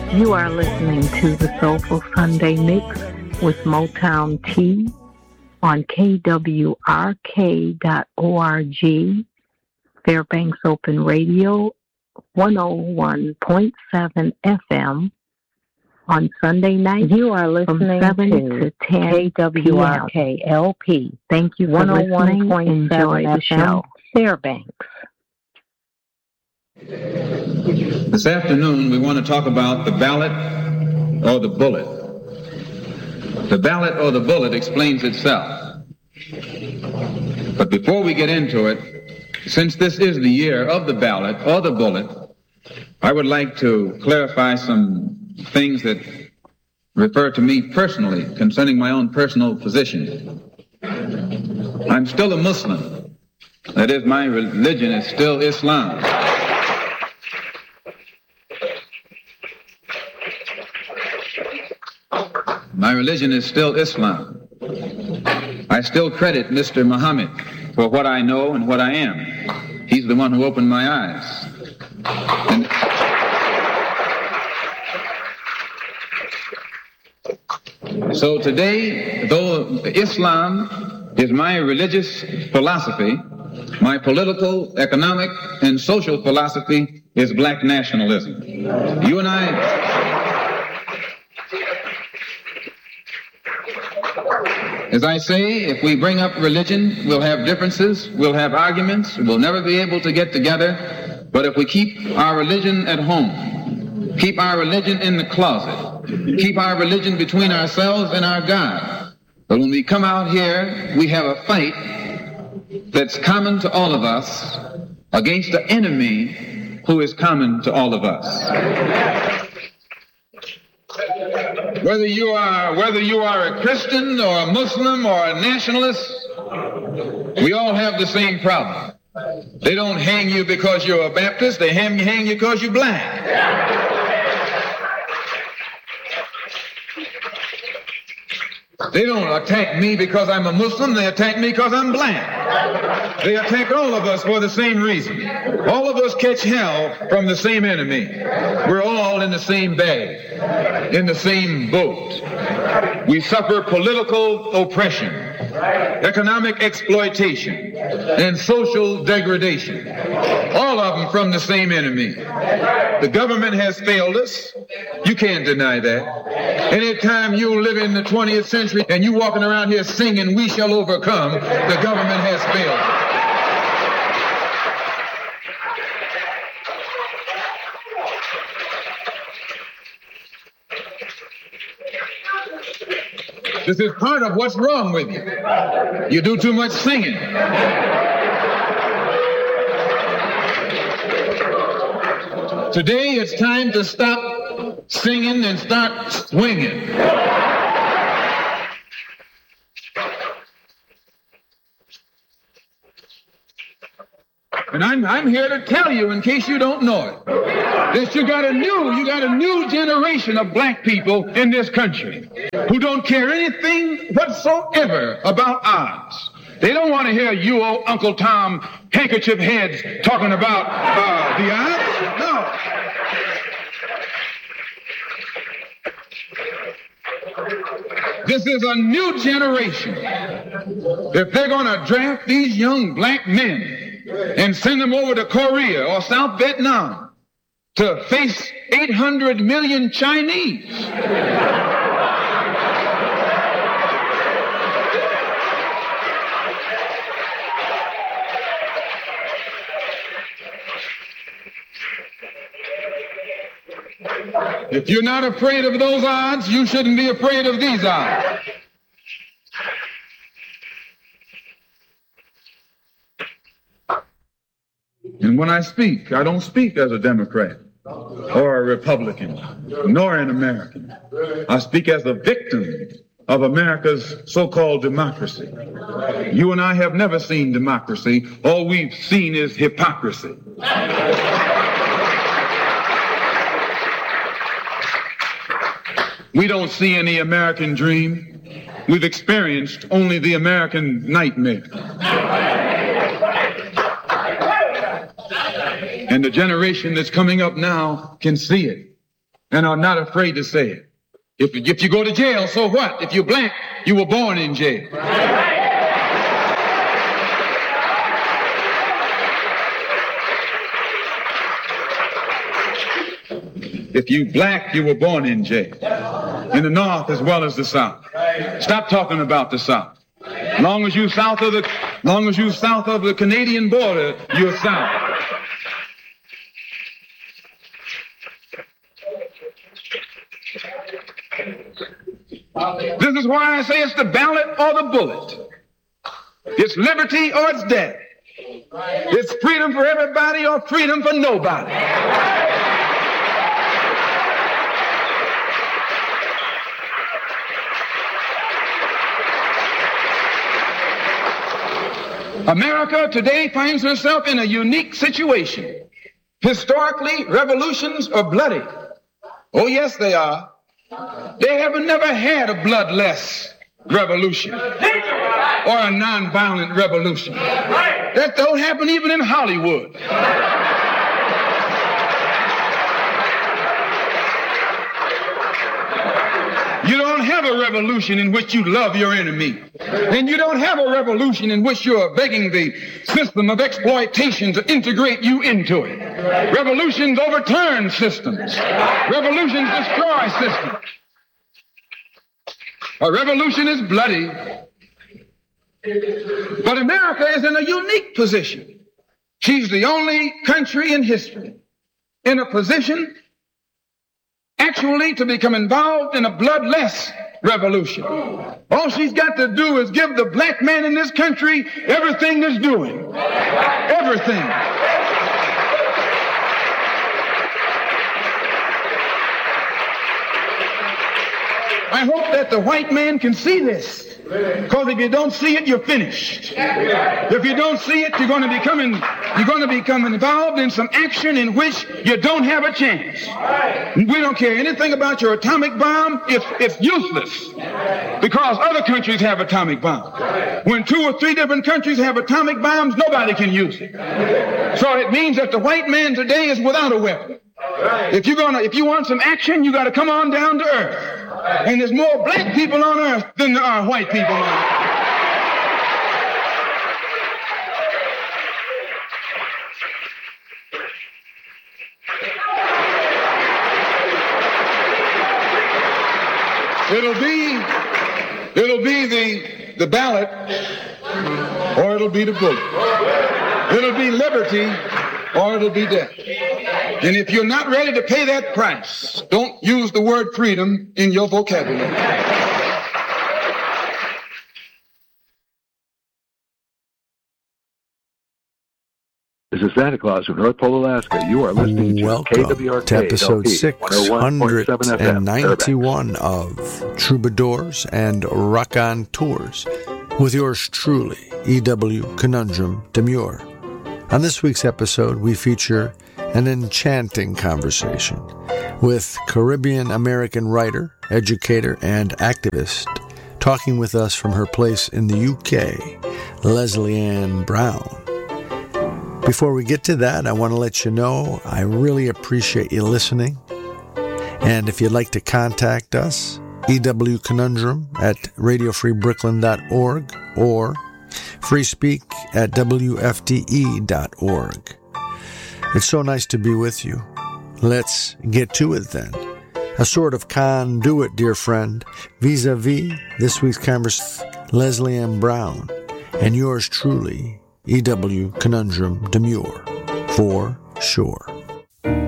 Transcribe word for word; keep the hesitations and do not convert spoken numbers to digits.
You are listening to the Soulful Sunday Mix with Motown T on K W R K dot org, Fairbanks Open Radio, one oh one point seven F M. On Sunday night, you are listening from seven to ten K W R K L P. Thank you for listening. Enjoy the show. Fairbanks. This afternoon, we want to talk about the ballot or the bullet. The ballot or the bullet explains itself. But before we get into it, since this is the year of the ballot or the bullet, I would like to clarify some things that refer to me personally concerning my own personal position. I'm still a Muslim. That is, my religion is still Islam. My religion is still Islam. I still credit Mister Muhammad for what I know and what I am. He's the one who opened my eyes. And so today, though Islam is my religious philosophy, my political, economic, and social philosophy is black nationalism. You and I, as I say, if we bring up religion, we'll have differences, we'll have arguments, we'll never be able to get together. But if we keep our religion at home, keep our religion in the closet, keep our religion between ourselves and our God, but when we come out here, we have a fight that's common to all of us against the enemy who is common to all of us. Whether you are whether you are a Christian or a Muslim or a nationalist, we all have the same problem. They don't hang you because you're a Baptist, they hang, hang you because you're black. They don't attack me because I'm a Muslim, they attack me because I'm black. They attack all of us for the same reason. All of us catch hell from the same enemy. We're all in the same bag, in the same boat. We suffer political oppression, economic exploitation, and social degradation. All of them from the same enemy. The government has failed us. You can't deny that. Anytime you live in the twentieth century and you walking around here singing, "We shall overcome," the government has failed. This is part of what's wrong with you. You do too much singing. Today it's time to stop singing and start swinging. And I'm I'm here to tell you, in case you don't know it, that you got a new you got a new generation of black people in this country who don't care anything whatsoever about odds. They don't want to hear you, old Uncle Tom, handkerchief heads talking about uh, the odds. No. This is a new generation. If they're going to draft these young black men and send them over to Korea or South Vietnam to face eight hundred million Chinese, if you're not afraid of those odds, you shouldn't be afraid of these odds. And when I speak, I don't speak as a Democrat or a Republican, nor an American. I speak as a victim of America's so-called democracy. You and I have never seen democracy. All we've seen is hypocrisy. We don't see any American dream. We've experienced only the American nightmare. And the generation that's coming up now can see it. and are not afraid to say it. If, if you go to jail, so what? If you're black, you were born in jail. If you black, you were born in jail. In the North as well as the South. Stop talking about the South. Long as you south of the, long as you south of the Canadian border, you're South. This is why I say it's the ballot or the bullet. It's liberty or it's death. It's freedom for everybody or freedom for nobody. America today finds herself in a unique situation. Historically, revolutions are bloody. Oh, yes, they are. They have never had a bloodless revolution or a nonviolent revolution. That don't happen even in Hollywood. You don't have a revolution in which you love your enemy. And you don't have a revolution in which you're begging the system of exploitation to integrate you into it. Revolutions overturn systems. Revolutions destroy systems. A revolution is bloody. But America is in a unique position. She's the only country in history in a position actually to become involved in a bloodless revolution. All she's got to do is give the black man in this country everything that's doing. Everything. I hope that the white man can see this. Because if you don't see it, you're finished. If you don't see it, you're going to become in, you're going to become involved in some action in which you don't have a chance. We don't care anything about your atomic bomb. It's, it's useless because other countries have atomic bombs. When two or three different countries have atomic bombs, nobody can use it. So it means that the white man today is without a weapon. If you're gonna, if you want some action, you got to come on down to earth. And there's more black people on earth than there are white people on earth. It'll be, it'll be the, the ballot, or it'll be the bullet. It'll be liberty, or it'll be death. And if you're not ready to pay that price, don't use the word freedom in your vocabulary. This is Santa Claus from North Pole, Alaska. You are listening to Welcome K W R K to episode six hundred ninety-one of Troubadours and Rock On Tours with yours truly, E W Conundrum Demure. On this week's episode, we feature an enchanting conversation with Caribbean-American writer, educator, and activist talking with us from her place in the U K, Leslie Ann Brown. Before we get to that, I want to let you know I really appreciate you listening. And if you'd like to contact us, E W Conundrum at radio free brooklyn dot org or freespeak at w f d e dot org. It's so nice to be with you. Let's get to it then. A sort of conduit, dear friend, vis-a-vis this week's conversation, Leslie Ann Brown, and yours truly, E W Conundrum Demure, for sure.